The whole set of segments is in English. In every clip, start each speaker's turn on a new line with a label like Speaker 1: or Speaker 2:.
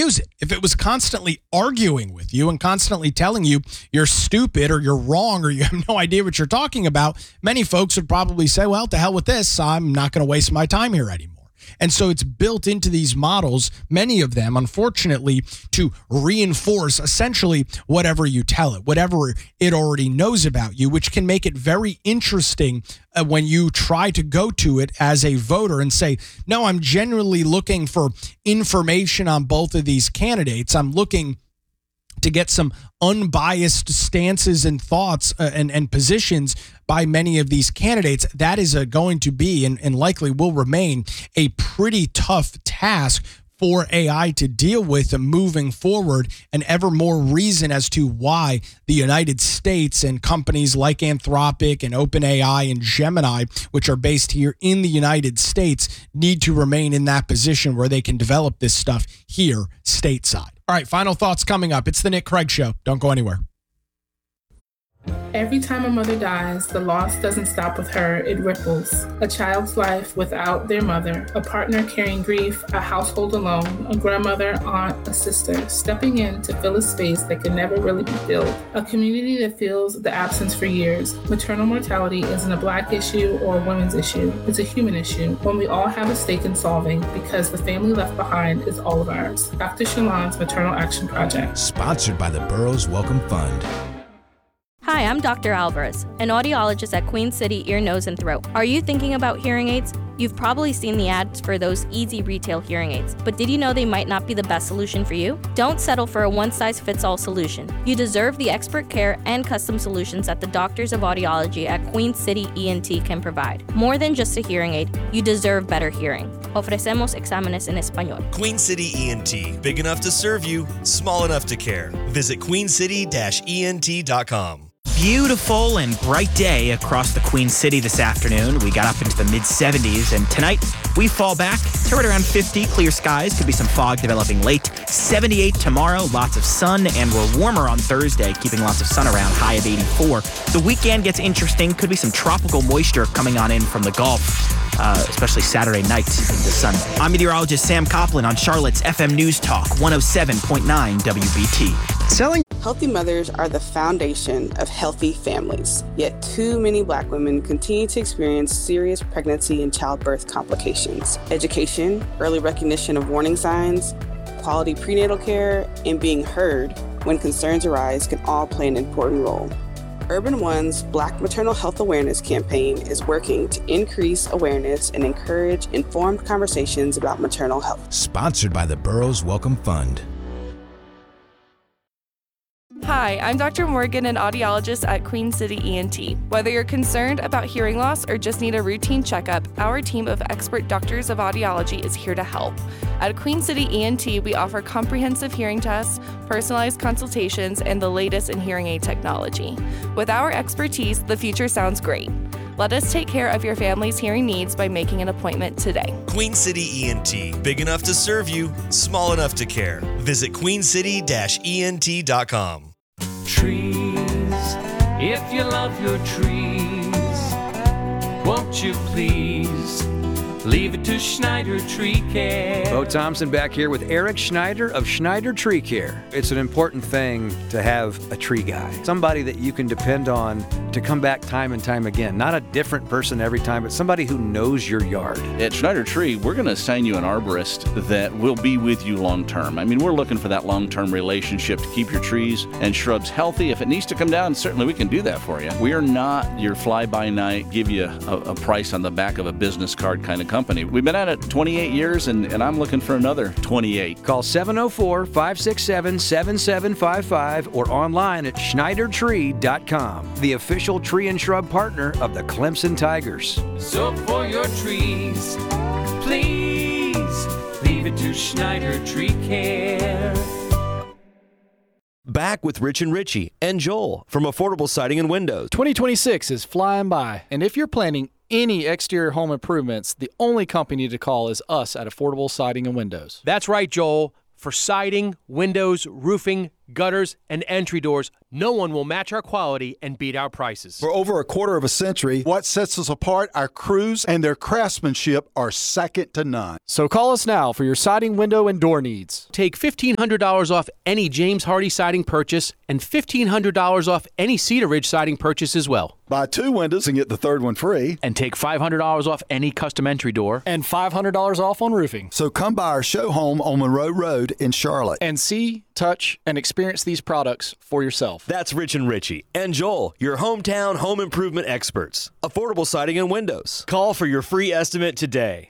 Speaker 1: use it. If it was constantly arguing with you and constantly telling you you're stupid or you're wrong or you have no idea what you're talking about, many folks would probably say, well, to hell with this. I'm not going to waste my time here anymore. And so it's built into these models, many of them, unfortunately, to reinforce essentially whatever you tell it, whatever it already knows about you, which can make it very interesting when you try to go to it as a voter and say, no, I'm genuinely looking for information on both of these candidates. I'm looking to get some unbiased stances and thoughts and positions by many of these candidates. That is going to be and likely will remain a pretty tough task for AI to deal with moving forward, and ever more reason as to why the United States and companies like Anthropic and OpenAI and Gemini, which are based here in the United States, need to remain in that position where they can develop this stuff here stateside. All right, final thoughts coming up. It's the Nick Craig Show. Don't go anywhere.
Speaker 2: Every time a mother dies, the loss doesn't stop with her, it ripples. A child's life without their mother, a partner carrying grief, a household alone, a grandmother, aunt, a sister, stepping in to fill a space that can never really be filled. A community that feels the absence for years. Maternal mortality isn't a Black issue or a women's issue. It's a human issue, one we all have a stake in solving because the family left behind is all of ours. Dr. Shalon's Maternal Action Project.
Speaker 3: Sponsored by the Burroughs Welcome Fund.
Speaker 4: Hi, I'm Dr. Alvarez, an audiologist at Queen City Ear, Nose, and Throat. Are you thinking about hearing aids? You've probably seen the ads for those easy retail hearing aids, but did you know they might not be the best solution for you? Don't settle for a one-size-fits-all solution. You deserve the expert care and custom solutions that the doctors of audiology at Queen City ENT can provide. More than just a hearing aid, you deserve better hearing. Ofrecemos exámenes en español.
Speaker 5: Queen City ENT, big enough to serve you, small enough to care. Visit queencity-ent.com.
Speaker 6: Beautiful and bright day across the Queen City this afternoon. We got up into the mid-70s, and tonight we fall back to right around 50. Clear skies, could be some fog developing late. 78 tomorrow, lots of sun, and we're warmer on Thursday, keeping lots of sun around, high of 84. The weekend gets interesting. Could be some tropical moisture coming on in from the Gulf, especially Saturday night into Sunday. I'm meteorologist Sam Copeland on Charlotte's FM News Talk, 107.9 WBT.
Speaker 7: Healthy mothers are the foundation of healthy families, yet too many Black women continue to experience serious pregnancy and childbirth complications. Education, early recognition of warning signs, quality prenatal care, and being heard when concerns arise can all play an important role. Urban One's Black Maternal Health Awareness campaign is working to increase awareness and encourage informed conversations about maternal health.
Speaker 3: Sponsored by the Burroughs Welcome Fund.
Speaker 8: Hi, I'm Dr. Morgan, an audiologist at Queen City ENT. Whether you're concerned about hearing loss or just need a routine checkup, our team of expert doctors of audiology is here to help. At Queen City ENT, we offer comprehensive hearing tests, personalized consultations, and the latest in hearing aid technology. With our expertise, the future sounds great. Let us take care of your family's hearing needs by making an appointment today.
Speaker 5: Queen City ENT, big enough to serve you, small enough to care. Visit queencity-ent.com.
Speaker 9: Trees, if you love your trees, won't you please leave it to Schneider Tree Care?
Speaker 10: Bo Thompson back here with Eric Schneider of Schneider Tree Care. It's an important thing to have a tree guy, somebody that you can depend on to come back time and time again. Not a different person every time, but somebody who knows your yard.
Speaker 11: At Schneider Tree, we're going to assign you an arborist that will be with you long term. I mean, we're looking for that long-term relationship to keep your trees and shrubs healthy. If it needs to come down, certainly we can do that for you. We are not your fly-by-night, give you a price on the back of a business card kind of company. We've been at it 28 years, and I'm looking for another 28.
Speaker 10: Call 704-567-7755 or online at SchneiderTree.com, the official tree and shrub partner of the Clemson Tigers.
Speaker 9: So for your trees, please leave it to Schneider Tree Care.
Speaker 12: Back with Rich and Richie and Joel from Affordable Siding and Windows.
Speaker 13: 2026 is flying by, and if you're planning any exterior home improvements, the only company to call is us at Affordable Siding and Windows.
Speaker 14: That's right, Joel. For siding, windows, roofing, gutters, and entry doors, No one will match our quality and beat our prices.
Speaker 15: For over a quarter of a century, what sets us apart, our crews and their craftsmanship are second to none.
Speaker 13: So call us now for your siding, window, and door needs.
Speaker 14: Take $1,500 off any James Hardy siding purchase and $1,500 off any Cedar Ridge siding purchase as well.
Speaker 15: Buy 2 windows and get the third one free.
Speaker 6: And take $500 off any custom entry door.
Speaker 13: And $500 off on roofing.
Speaker 15: So come by our show home on Monroe Road in Charlotte.
Speaker 13: And see, touch, and experience these products for yourself.
Speaker 12: That's Rich and Richie and Joel, your hometown home improvement experts. Affordable Siding and Windows. Call for your free estimate today.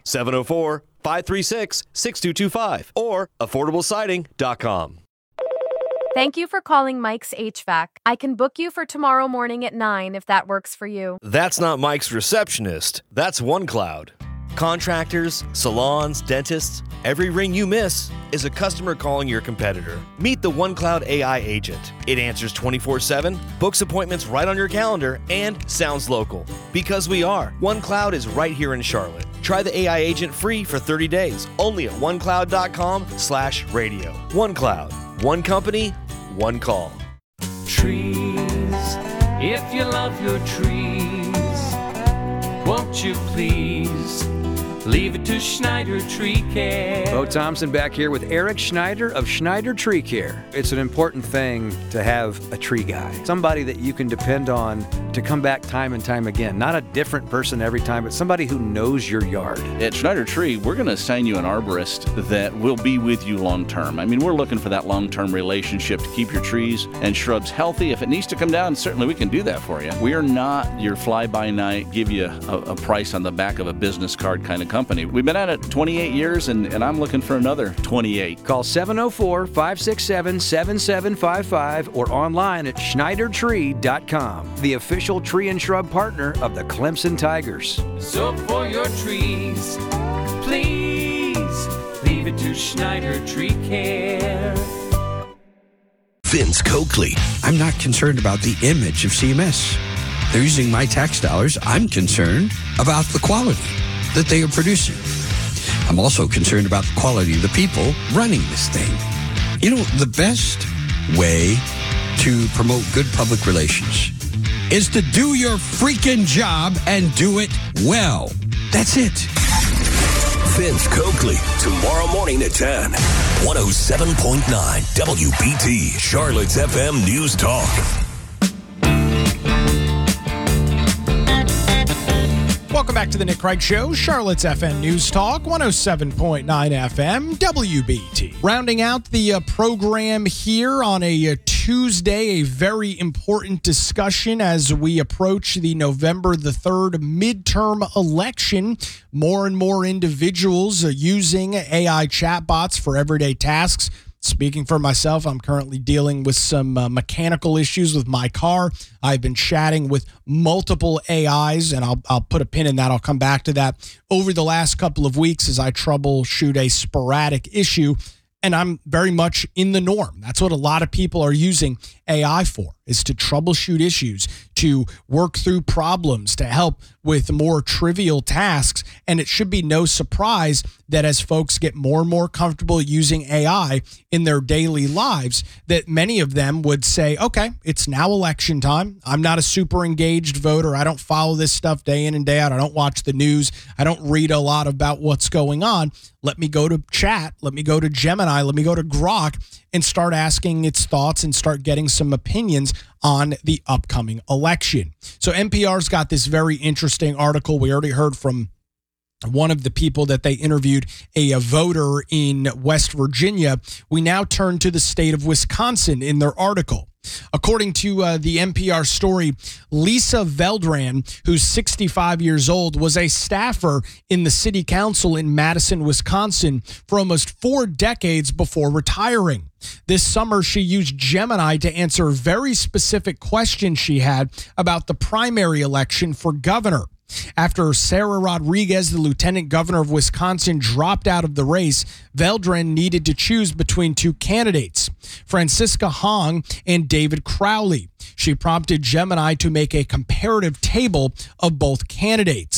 Speaker 12: 704-536-6225 or affordablesiding.com.
Speaker 16: Thank you for calling Mike's HVAC. I can book you for tomorrow morning at 9 if that works for you.
Speaker 12: That's not Mike's receptionist. That's OneCloud. Contractors, salons, dentists, every ring you miss is a customer calling your competitor. Meet the OneCloud AI agent. It answers 24/7, books appointments right on your calendar, and sounds local. Because we are. OneCloud is right here in Charlotte. Try the AI agent free for 30 days, only at onecloud.com/radio. OneCloud. One company, one call.
Speaker 9: Trees, if you love your trees, won't you please leave it to Schneider Tree Care?
Speaker 10: Bo Thompson back here with Eric Schneider of Schneider Tree Care. It's an important thing to have a tree guy, somebody that you can depend on to come back time and time again. Not a different person every time, but somebody who knows your yard.
Speaker 11: At Schneider Tree, we're going to assign you an arborist that will be with you long term. I mean, we're looking for that long-term relationship to keep your trees and shrubs healthy. If it needs to come down, certainly we can do that for you. We are not your fly-by-night, give you a price on the back of a business card kind of company. We've been at it 28 years, and I'm looking for another 28.
Speaker 10: Call 704-567-7755 or online at SchneiderTree.com, the official tree and shrub partner of the Clemson Tigers.
Speaker 9: So for your trees, please leave it to Schneider Tree Care.
Speaker 17: Vince Coakley. I'm not concerned about the image of CMS. They're using my tax dollars. I'm concerned about the quality that they are producing. I'm also concerned about the quality of the people running this thing. You know, the best way to promote good public relations is to do your freaking job and do it well. That's it.
Speaker 18: Vince Coakley, tomorrow morning at 10. 107.9 WBT, Charlotte's FM News Talk.
Speaker 1: Welcome back to the Nick Craig Show, Charlotte's FM News Talk, 107.9 FM, WBT. Rounding out the program here on a Tuesday, a very important discussion as we approach the November the 3rd midterm election. More and more individuals are using AI chatbots for everyday tasks. Speaking for myself, I'm currently dealing with some mechanical issues with my car. I've been chatting with multiple AIs, and I'll put a pin in that. I'll come back to that over the last couple of weeks as I troubleshoot a sporadic issue, and I'm very much in the norm. That's what a lot of people are using AI for, is to troubleshoot issues, to work through problems, to help with more trivial tasks. And it should be no surprise that as folks get more and more comfortable using AI in their daily lives, that many of them would say, okay, it's now election time. I'm not a super engaged voter. I don't follow this stuff day in and day out. I don't watch the news. I don't read a lot about what's going on. Let me go to chat. Let me go to Gemini. Let me go to Grok and start asking its thoughts and start getting some opinions on the upcoming election. So NPR's got this very interesting article. We already heard from one of the people that they interviewed, a voter in West Virginia. We now turn to the state of Wisconsin in their article. According to the NPR story, Lisa Veldran, who's 65 years old, was a staffer in the city council in Madison, Wisconsin for almost 4 decades before retiring. This summer, she used Gemini to answer very specific questions she had about the primary election for governor. After Sarah Rodriguez, the lieutenant governor of Wisconsin, dropped out of the race, Veldran needed to choose between 2 candidates, Francisca Hong and David Crowley. She prompted Gemini to make a comparative table of both candidates.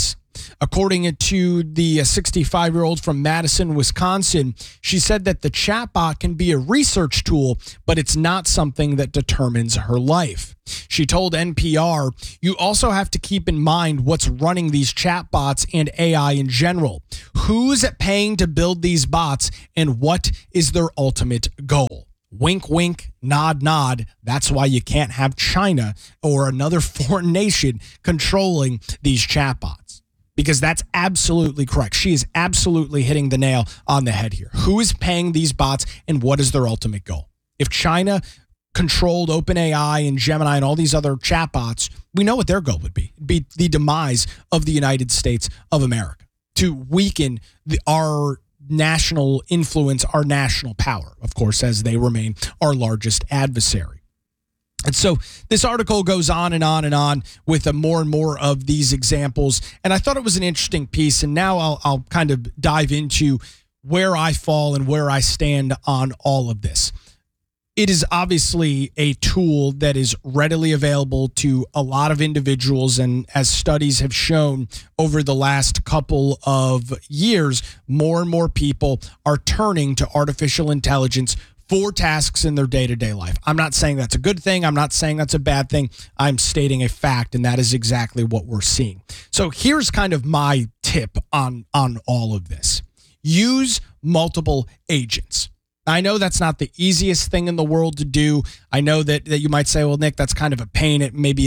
Speaker 1: According to the 65-year-old from Madison, Wisconsin, she said that the chatbot can be a research tool, but it's not something that determines her life. She told NPR, "You also have to keep in mind what's running these chatbots and AI in general. Who's paying to build these bots, and what is their ultimate goal?" Wink, wink, nod, nod. That's why you can't have China or another foreign nation controlling these chatbots, because that's absolutely correct. She is absolutely hitting the nail on the head here. Who is paying these bots, and what is their ultimate goal? If China controlled OpenAI and Gemini and all these other chatbots, we know what their goal would be. It'd be the demise of the United States of America, to weaken our national influence, our national power, of course, as they remain our largest adversary. And so this article goes on and on and on with more and more of these examples. And I thought it was an interesting piece. And now I'll kind of dive into where I fall and where I stand on all of this. It is obviously a tool that is readily available to a lot of individuals. And as studies have shown over the last couple of years, more and more people are turning to artificial intelligence for tasks in their day-to-day life. I'm not saying that's a good thing. I'm not saying that's a bad thing. I'm stating a fact, and that is exactly what we're seeing. So here's kind of my tip on all of this. Use multiple agents. I know that's not the easiest thing in the world to do. I know that you might say, well, Nick, that's kind of a pain. It maybe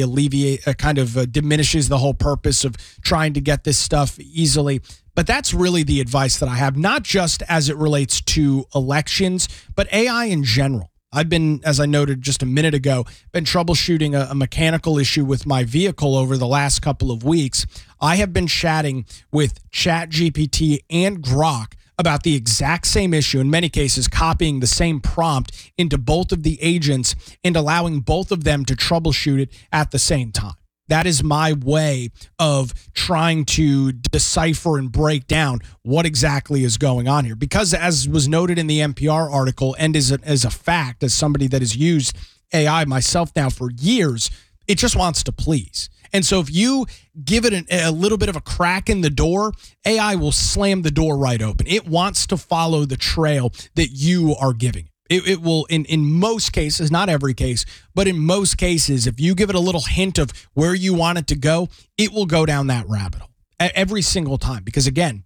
Speaker 1: diminishes the whole purpose of trying to get this stuff easily. But that's really the advice that I have, not just as it relates to elections, but AI in general. I've been, as I noted just a minute ago, been troubleshooting a mechanical issue with my vehicle over the last couple of weeks. I have been chatting with ChatGPT and Grok about the exact same issue, in many cases copying the same prompt into both of the agents and allowing both of them to troubleshoot it at the same time. That is my way of trying to decipher and break down what exactly is going on here. Because as was noted in the NPR article, and as a fact, as somebody that has used AI myself now for years, it just wants to please. And so if you give it a little bit of a crack in the door, AI will slam the door right open. It wants to follow the trail that you are giving. It will, in most cases, not every case, but in most cases, if you give it a little hint of where you want it to go, it will go down that rabbit hole every single time. Because again,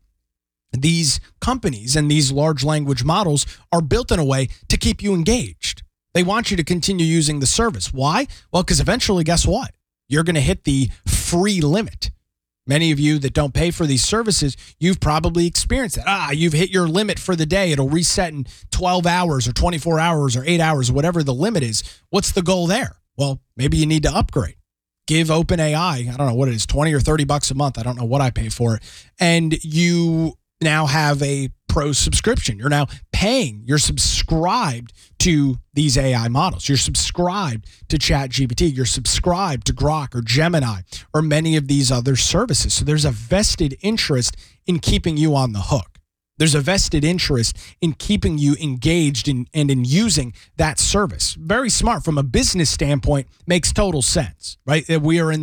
Speaker 1: these companies and these large language models are built in a way to keep you engaged. They want you to continue using the service. Why? Well, because eventually, guess what? You're going to hit the free limit. Many of you that don't pay for these services, you've probably experienced that. You've hit your limit for the day. It'll reset in 12 hours or 24 hours or 8 hours, whatever the limit is. What's the goal there? Well, maybe you need to upgrade. Give OpenAI, I don't know what it is, $20 or $30 a month. I don't know what I pay for it. And you now have a pro subscription. You're now paying. You're subscribed to these AI models. You're subscribed to ChatGPT. You're subscribed to Grok or Gemini or many of these other services. So there's a vested interest in keeping you on the hook. There's a vested interest in keeping you engaged and in using that service. Very smart from a business standpoint, makes total sense, right? We are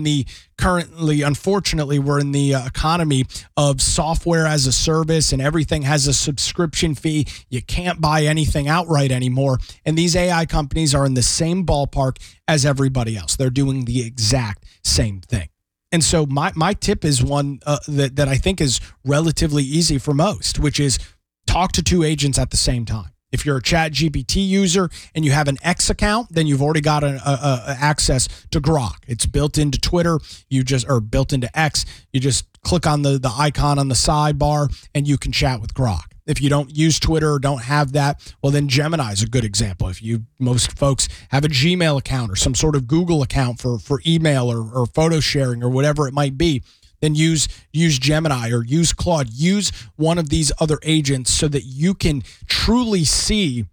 Speaker 1: unfortunately, we're in the economy of software as a service, and everything has a subscription fee. You can't buy anything outright anymore. And these AI companies are in the same ballpark as everybody else. They're doing the exact same thing. And so my tip is one that I think is relatively easy for most, which is talk to two agents at the same time. If you're a ChatGPT user and you have an X account, then you've already got access to Grok. It's built into Twitter, built into X. You just click on the icon on the sidebar and you can chat with Grok. If you don't use Twitter or don't have that, well, then Gemini is a good example. Most folks have a Gmail account or some sort of Google account for email or photo sharing or whatever it might be, then use Gemini or use Claude. Use one of these other agents so that you can truly see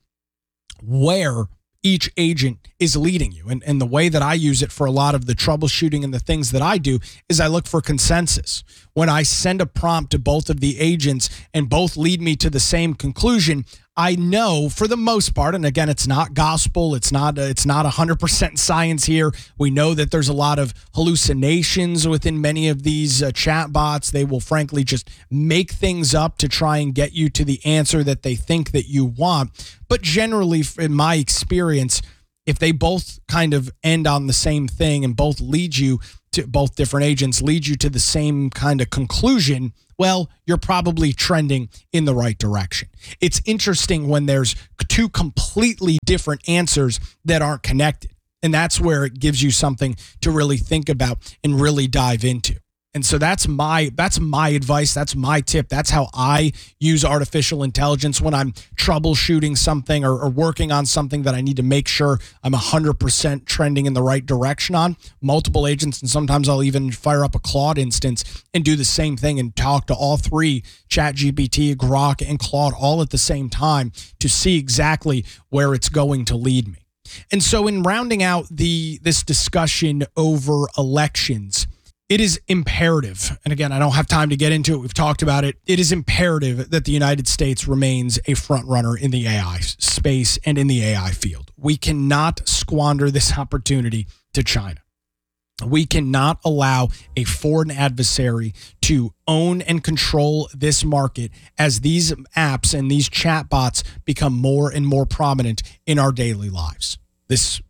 Speaker 1: where each agent is leading you. And the way that I use it for a lot of the troubleshooting and the things that I do is I look for consensus. When I send a prompt to both of the agents and both lead me to the same conclusion, I know for the most part, and again, it's not gospel. It's not 100% science here. We know that there's a lot of hallucinations within many of these chat bots. They will frankly just make things up to try and get you to the answer that they think that you want. But generally, in my experience, if they both kind of end on the same thing and both different agents lead you to the same kind of conclusion, well, you're probably trending in the right direction. It's interesting when there's two completely different answers that aren't connected. And that's where it gives you something to really think about and really dive into. And so that's my advice. That's my tip. That's how I use artificial intelligence when I'm troubleshooting something or working on something that I need to make sure I'm 100% trending in the right direction on. Multiple agents, and sometimes I'll even fire up a Claude instance and do the same thing and talk to all three, ChatGPT, Grok, and Claude, all at the same time to see exactly where it's going to lead me. And so in rounding out this discussion over elections, it is imperative, and again, I don't have time to get into it. We've talked about it. It is imperative that the United States remains a front runner in the AI space and in the AI field. We cannot squander this opportunity to China. We cannot allow a foreign adversary to own and control this market as these apps and these chatbots become more and more prominent in our daily lives. This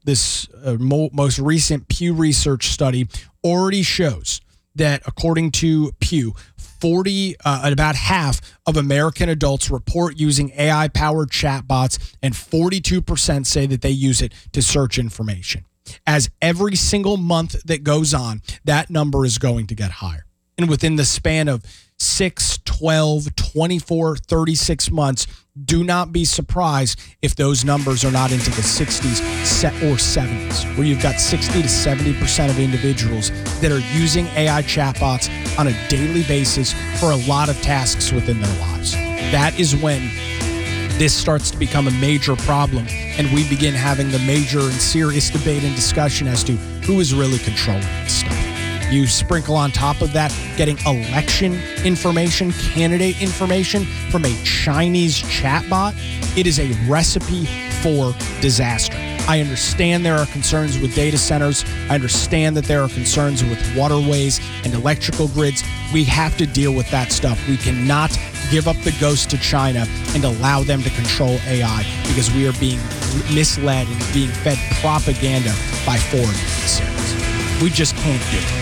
Speaker 1: most recent Pew Research study already shows that, according to Pew, about half of American adults report using AI-powered chatbots, and 42% say that they use it to search information. As every single month that goes on, that number is going to get higher. And within the span of 6, 12, 24, 36 months, do not be surprised if those numbers are not into the 60s or 70s, where you've got 60 to 70% of individuals that are using AI chatbots on a daily basis for a lot of tasks within their lives. That is when this starts to become a major problem, and we begin having the major and serious debate and discussion as to who is really controlling this stuff. You sprinkle on top of that getting election information, candidate information from a Chinese chatbot. It is a recipe for disaster. I understand there are concerns with data centers. I understand that there are concerns with waterways and electrical grids. We have to deal with that stuff. We cannot give up the ghost to China and allow them to control AI, because we are being misled and being fed propaganda by foreign adversaries. We just can't do it.